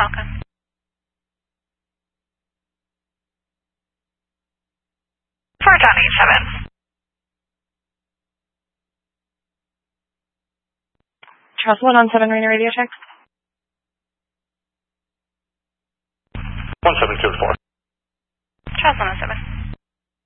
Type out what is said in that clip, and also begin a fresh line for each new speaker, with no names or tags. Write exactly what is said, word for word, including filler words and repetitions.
welcome. four dot eight seven.
Charles one on seven Rainer Radio Check.